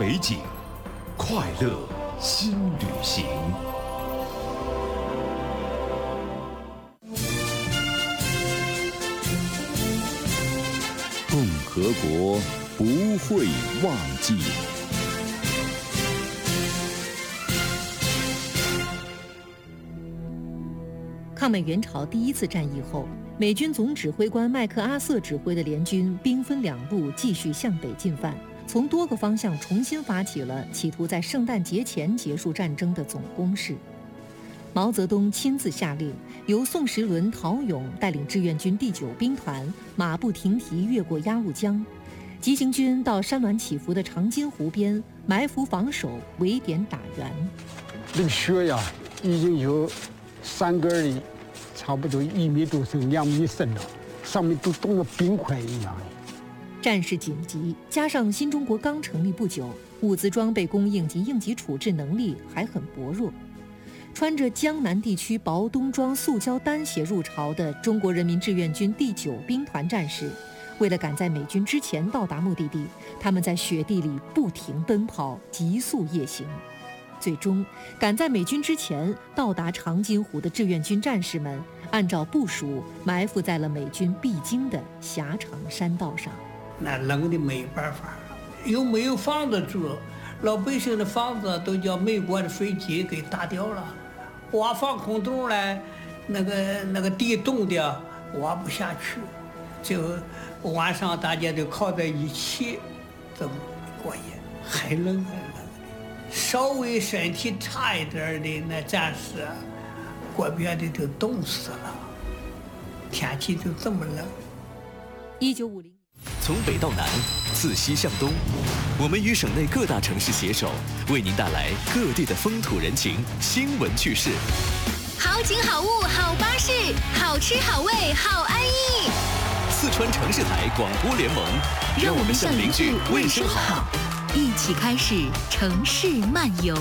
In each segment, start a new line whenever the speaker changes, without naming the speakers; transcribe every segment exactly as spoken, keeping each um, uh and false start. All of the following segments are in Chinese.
美景，快乐新旅行。共和国不会忘记。
抗美援朝第一次战役后，美军总指挥官麦克阿瑟指挥的联军兵分两路，继续向北进犯，从多个方向重新发起了企图在圣诞节前结束战争的总攻势。毛泽东亲自下令，由宋时轮、陶勇带领志愿军第九兵团马不停蹄越过鸭绿江，急行军到山峦起伏的长津湖边埋伏防守，围点打援。
这个雪呀，已经有山根里差不多一米多深、两米深了，上面都冻得冰块一样。
战事紧急，加上新中国刚成立不久，物资装备供应及应急处置能力还很薄弱。穿着江南地区薄冬装塑胶单鞋入朝的中国人民志愿军第九兵团战士，为了赶在美军之前到达目的地，他们在雪地里不停奔跑，急速夜行。最终赶在美军之前到达长津湖的志愿军战士们，按照部署埋伏在了美军必经的狭长山道上。
那冷的没办法，又没有房子住，老百姓的房子都叫美国的飞机给打掉了，挖防空洞来，那个那个地冻的挖不下去，就晚上大家都靠在一起这么过夜，还冷还冷。稍微身体差一点的那战士，过边的都冻死了，天气就这么冷。
一九五零
从北到南，自西向东，我们与省内各大城市携手，为您带来各地的风土人情、新闻趣事。
好景好物好巴士，好吃好味好安逸。
四川城市台广播联盟，让我们向邻居问声好，
一起开始城市漫游。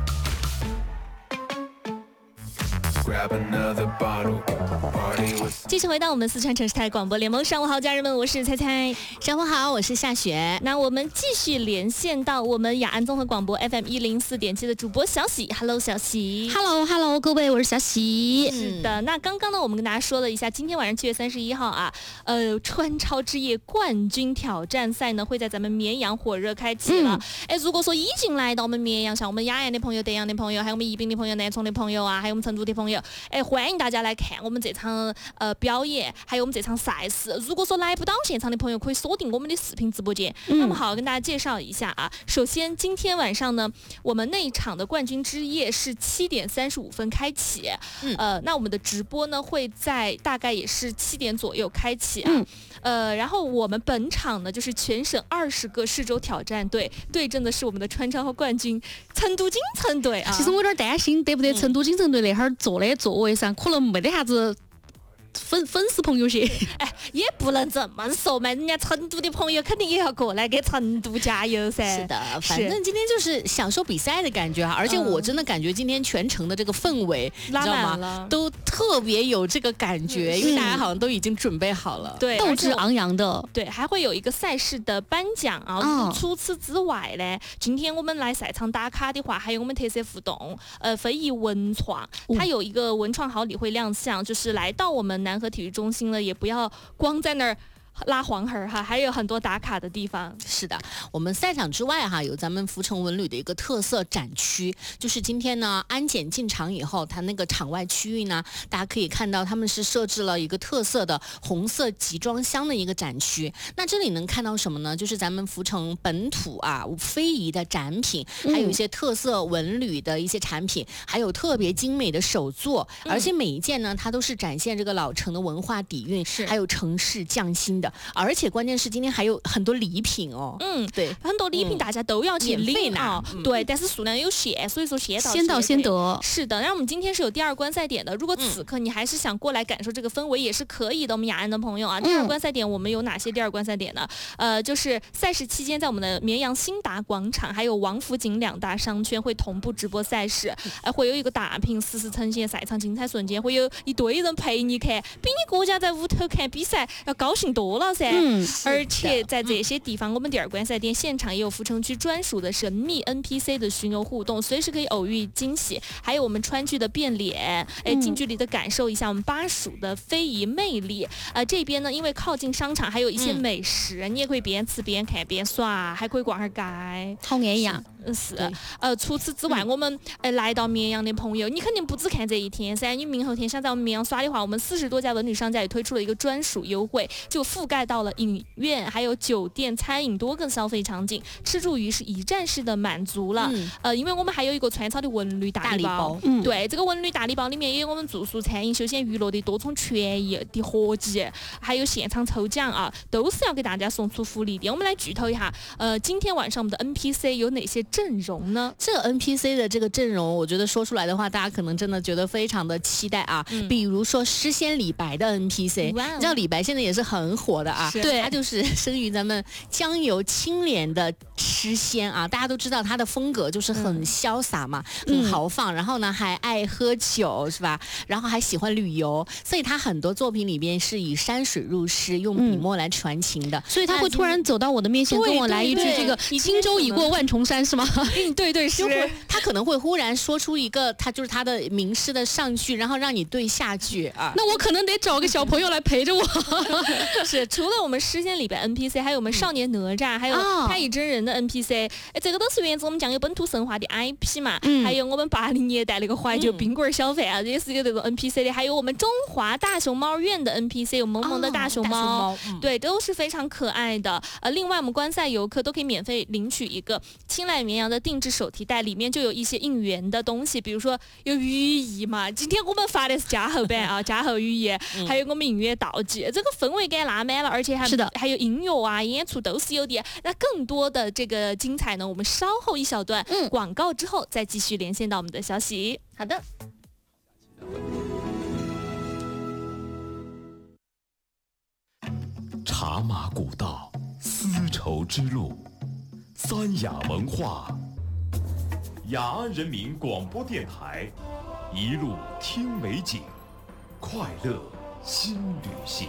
继续回到我们四川城市台广播联盟，上午好，家人们，我是猜猜。
上午好，我是夏雪。
那我们继续连线到我们雅安综合广播 F M 一零四点七的主播小喜。Hello， 小喜。
Hello Hello， 各位，我是小喜。
是的，那刚刚呢，我们跟大家说了一下，今天晚上七月三十一号啊，呃，川超之夜冠军挑战赛呢会在咱们绵阳火热开启了。哎、嗯，如果说已经来到我们绵阳，像我们雅安的朋友、德阳的朋友，还有我们宜宾的朋友、南充的朋友啊，还有我们成都的朋友。哎，欢迎大家来看我们这场呃表演，还有我们这场赛事。如果说来不到现场的朋友，可以锁定我们的视频直播间。嗯、那么好，跟大家介绍一下啊。首先，今天晚上呢，我们那一场的冠军之夜是七点三十五分开启。嗯、呃，那我们的直播呢会在大概也是七点左右开启啊。嗯、呃，然后我们本场呢就是全省二十个市州挑战队对阵的是我们的川超和冠军成都锦城队啊。
其实我有点担心，对不对？成都锦城队那会儿坐的座位上可能没得啥子粉粉丝朋友些，
哎，也不能这么说嘛，人家成都的朋友肯定也要过来给成都加油噻。
是的，反正今天就是享受比赛的感觉啊，而且我真的感觉今天全程的这个氛围，嗯、你知道吗？都特别有这个感觉，嗯、因为大家好像都已经准备好了，
对，
斗志昂扬的。
对，还会有一个赛事的颁奖啊。哦、除此之外呢，今天我们来赛场打卡的话，还有我们特色互动，呃，非遗文创，它有一个文创好礼会亮相，就是来到我们南河体育中心呢，也不要光在那儿拉黄盒哈，还有很多打卡的地方。
是的，我们赛场之外哈，有咱们福成文旅的一个特色展区，就是今天呢安检进场以后，它那个场外区域呢，大家可以看到他们是设置了一个特色的红色集装箱的一个展区。那这里能看到什么呢？就是咱们福成本土啊非遗的展品，还有一些特色文旅的一些产品，还有特别精美的手作，而且每一件呢，它都是展现这个老城的文化底蕴，是还有城市匠心的。而且关键是今天还有很多礼品哦，
嗯，对，很多礼品大家都要去领啊、哦嗯，对，但是数量有限，所以说先到
先到先得。
是的，然后我们今天是有第二观赛点的，如果此刻你还是想过来感受这个氛围，也是可以的。我们雅安的朋友啊，第二观赛点我们有哪些第二观赛点呢？呃，就是赛事期间在我们的绵阳新达广场还有王府井两大商圈会同步直播赛事，呃，会有一个大屏实时呈现赛场精彩瞬间，会有一堆人陪你看，比你国家在屋头看比赛要高兴多多了噻。
嗯，
而且在这些地方，我们第二观赛店现场也有阜成区专属的神秘 N P C 的巡游互动，随时可以偶遇惊喜。还有我们川剧的变脸，哎，近距离的感受一下我们巴蜀的非遗魅力。呃，这边呢，因为靠近商场，还有一些美食，嗯、你也可以边吃边看边耍，还可以逛下街，
好安逸啊。
是，呃，除此之外，嗯、我们呃来到绵阳的朋友，你肯定不只看这一天噻，你明后天想在我们绵阳耍的话，我们四十多家文旅商家也推出了一个专属优惠，就覆盖到了影院、还有酒店、餐饮多个消费场景，吃住娱是一站式的满足了。嗯、呃，因为我们还有一个川超的文旅大礼包，礼包嗯、对，这个文旅大礼包里面也有我们住宿、餐饮、休闲娱乐的多重权益的合集，还有现场抽奖啊，都是要给大家送出福利的。我们来剧透一下，呃，今天晚上我们的 N P C 有哪些阵容呢？
这个 N P C 的这个阵容，我觉得说出来的话，大家可能真的觉得非常的期待啊。嗯、比如说诗仙李白的 N P C， 你知道李白现在也是很火的啊，对，他就是生于咱们江油清廉的诗仙啊。大家都知道他的风格就是很潇洒嘛，嗯、很豪放，然后呢还爱喝酒是吧？然后还喜欢旅游，所以他很多作品里边是以山水入诗，用笔墨来传情的。嗯、
所以他会突然走到我的面前，跟我来一句这个“轻舟已过万重山”是吗？
嗯，对对是。
他可能会忽然说出一个他就是他的名诗的上句，然后让你对下句啊。
那我可能得找个小朋友来陪着我。
是，除了我们诗仙里边 N P C， 还有我们少年哪吒，还有太乙真人的 N P C，哎，这个都是源自我们酱油本土神话的 I P 嘛。嗯、还有我们八零年代那个怀旧冰棍消费啊，也是有这种 N P C 的。还有我们中华大熊猫院的 N P C， 有萌萌的大熊猫，哦、大熊猫嗯、对，都是非常可爱的。呃，另外我们观赛游客都可以免费领取一个青睐绵阳的定制手提袋，里面就有一些应援的东西，比如说有寓意嘛。今天我们发的是加厚版啊，加厚寓意，嗯、还有我们音乐道具，这个氛围感拉满了，而且还
是的，
还有音乐啊、演出都是有的。那更多的这个精彩呢，我们稍后一小段、嗯、广告之后再继续连线到我们的消息。
好的。
茶马古道，丝绸之路，三雅文化。雅安人民广播电台，一路听美景，快乐新旅行。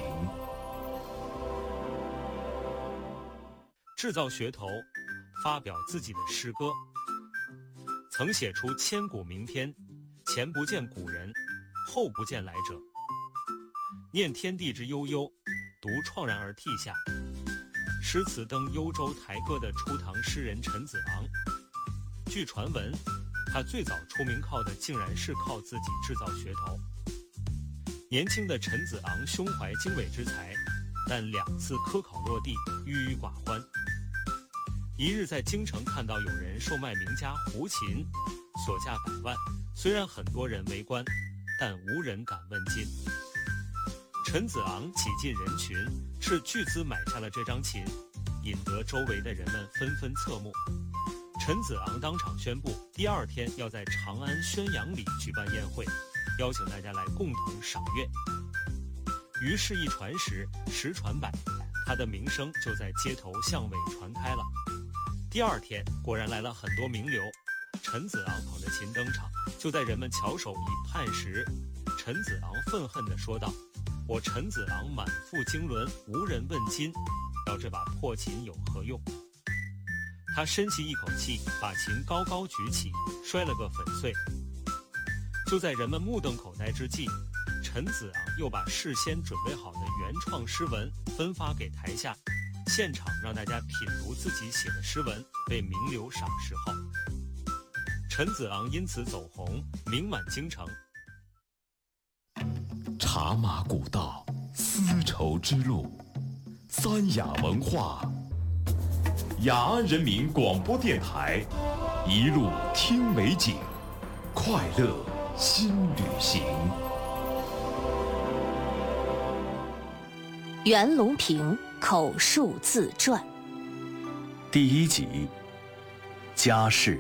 制造噱头，发表自己的诗歌，曾写出千古名篇，前不见古人，后不见来者。念天地之悠悠，独怆然而涕下。诗词登幽州台歌的初唐诗人陈子昂，据传闻，他最早出名靠的竟然是靠自己制造噱头。年轻的陈子昂胸怀经纬之才，但两次科考落地，郁郁寡欢。一日在京城看到有人售卖名家胡琴，所价百万，虽然很多人围观，但无人敢问津。陈子昂挤进人群，斥巨资买下了这张琴，引得周围的人们纷纷侧目。陈子昂当场宣布，第二天要在长安宣阳里举办宴会，邀请大家来共同赏月。于是，一传十，十传百，他的名声就在街头巷尾传开了。第二天，果然来了很多名流，陈子昂捧着琴登场，就在人们翘首以盼时，陈子昂愤恨地说道：“我陈子昂满腹经纶，无人问津，要这把破琴有何用？”他深吸一口气，把琴高高举起，摔了个粉碎。就在人们目瞪口呆之际，陈子昂又把事先准备好的原创诗文分发给台下，现场让大家品读自己写的诗文，被名流赏识后，陈子昂因此走红，名满京城。
茶马古道，丝绸之路，三雅文化。雅安人民广播电台，一路听美景，快乐新旅行。
袁隆平口述自传
第一集，家事。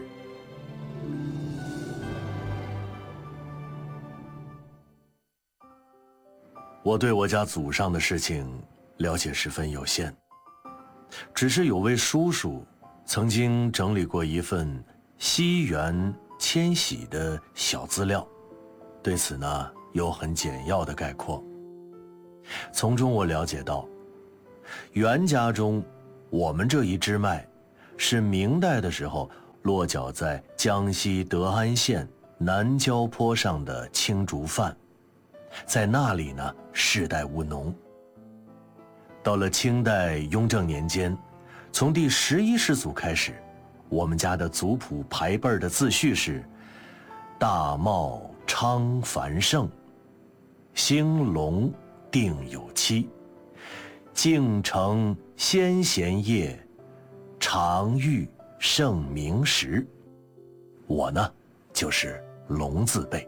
我对我家祖上的事情了解十分有限，只是有位叔叔曾经整理过一份西元迁徙的小资料，对此呢有很简要的概括。从中我了解到， 袁家中，我们这一支脉，是明代的时候落脚在江西德安县南郊坡上的青竹范，在那里呢世代务农。到了清代雍正年间，从第十一世祖开始，我们家的族谱排辈的字序是大茂昌繁盛，兴隆定有期，敬承先贤业，常遇盛名时。我呢就是龙字辈。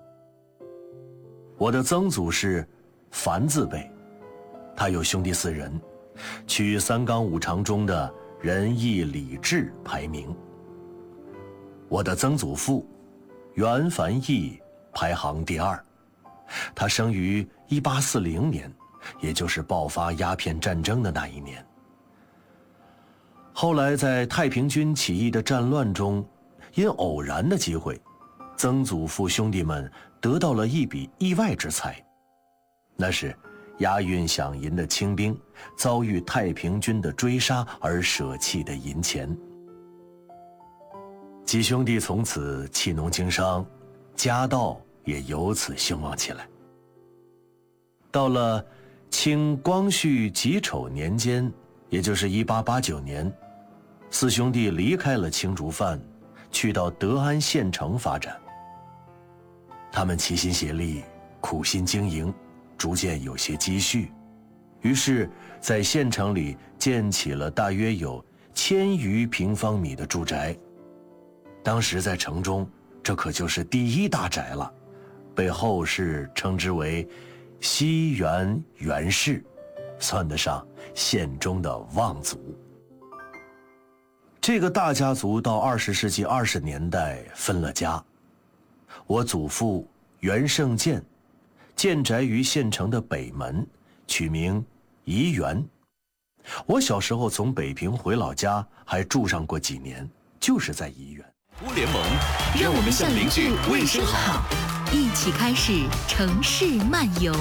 我的曾祖是樊字辈，他有兄弟四人，取三纲五常中的仁义礼智排名。我的曾祖父袁凡义排行第二，他生于一八四零年，也就是爆发鸦片战争的那一年。后来在太平军起义的战乱中，因偶然的机会，曾祖父兄弟们得到了一笔意外之财，那是押运饷银的清兵遭遇太平军的追杀而舍弃的银钱。几兄弟从此弃农经商，家道也由此兴旺起来。到了清光绪己丑年间，也就是一八八九年，四兄弟离开了青竹范，去到德安县城发展。他们齐心协力，苦心经营，逐渐有些积蓄，于是在县城里建起了大约有千余平方米的住宅。当时在城中，这可就是第一大宅了，被后世称之为西园袁氏，算得上县中的望族。这个大家族到二十世纪二十年代分了家。我祖父袁胜建建宅于县城的北门，取名怡园。我小时候从北平回老家，还住上过几年，就是在怡园。
广播联盟，让我们向邻居问声好，
一起开始城市漫游。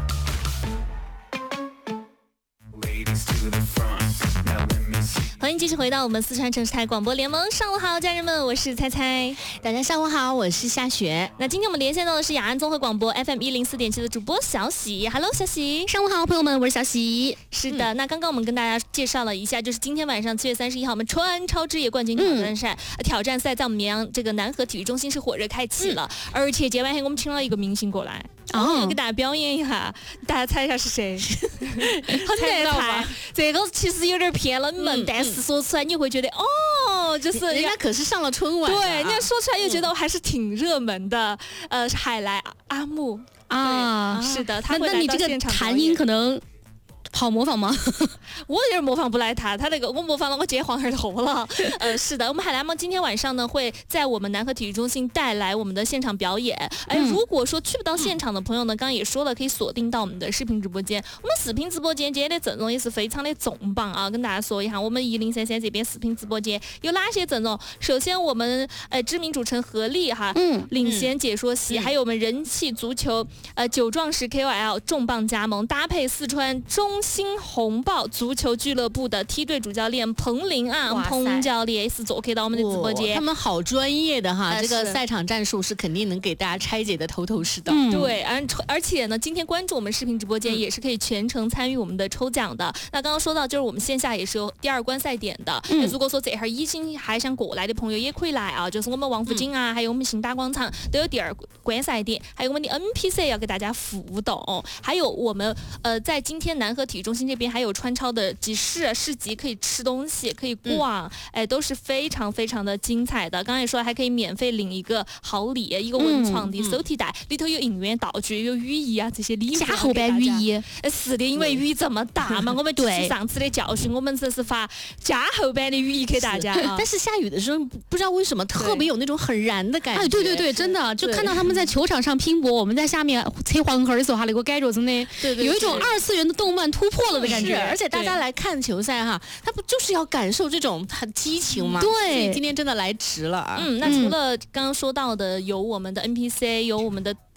欢迎继续回到我们四川城市台广播联盟，上午好，家人们，我是猜猜。
大家上午好，我是夏雪。
那今天我们连线到的是雅安综合广播 F M 一零四点七的主播小喜。Hello， 小喜，
上午好，朋友们，我是小喜。
是的，嗯、那刚刚我们跟大家介绍了一下，就是今天晚上七月三十一号，我们川超之夜冠军挑战赛、嗯、挑战赛在我们绵阳这个南河体育中心是火热开启了，嗯、而且今晚黑我们请了一个明星过来。哦，给大家表演一下，大家猜一下是谁？很难猜，这个其实有点偏冷门，嗯、但是说出来你会觉得哦，就是
人家可是上了春晚、啊，
对，人家说出来又觉得还是挺热门的。嗯、呃，海来阿木啊，是的，他会来到现场。
那你这个弹音可能好模仿吗？
我有点模仿不来他，他那个我模仿了我接黄儿头了。呃，是的，我们海来梦今天晚上呢会在我们南河体育中心带来我们的现场表演。哎、嗯，如果说去不到现场的朋友呢，刚刚也说了，可以锁定到我们的视频直播间。我们视频直播间今天的阵容也是非常的重磅啊，跟大家说一下，我们一零三三这边视频直播间有哪些阵容？首先我们呃知名主持人何丽哈，嗯，领衔解说席，嗯、还有我们人气足球呃九壮士 K O L 重磅加盟，搭配四川中新红豹足球俱乐部的梯队主教练彭林啊，彭教练是做客到我们的直播间、
哦，他们好专业的哈，这个赛场战术是肯定能给大家拆解的头头是道。
嗯、对，而而且呢，今天关注我们视频直播间也是可以全程参与我们的抽奖的。嗯、那刚刚说到，就是我们线下也是有第二观赛点的。嗯、如果说这会儿已经还想过来的朋友，也可以来啊，就是我们王府井啊，嗯、还有我们新大广场都有第二观赛点，还有我们的 N P C 要给大家互动，还有我们呃在今天南河体育中心这边还有川超的集市市集，可以吃东西，可以逛，嗯、哎，都是非常非常的精彩的。刚才也说还可以免费领一个好礼，一个文创的手提袋，嗯、里头有应援道具，有雨衣啊这些礼物。
加厚版雨衣，
是的，因为雨这么大嘛，我们对上次的教训，我们这是发加厚版的雨衣给大家。
啊、但是下雨的时候，不知道为什么特别有那种很燃的感觉。
哎，对对对，真的，就看到他们在球场上拼搏，我们在下面吹黄河的时候，哈，那个感觉真的有一种二次元的动漫突破了的感觉。
而且大家来看球赛哈，他不就是要感受这种很激情吗？
对，
所以今天真的来值了啊。
嗯，那除了刚刚说到的有我们的 N P C， 有我们的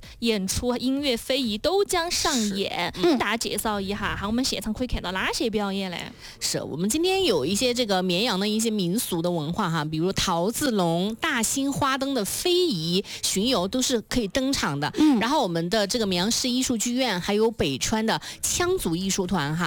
演出、音乐非遗都将上演。
嗯，
大家介绍一下哈，我们现场可以看到哪些表演嘞？
是我们今天有一些这个绵阳的一些民俗的文化哈，比如桃子龙、大兴花灯的非遗巡游都是可以登场的。嗯，然后我们的这个绵阳市艺术剧院还有北川的羌族艺术团哈。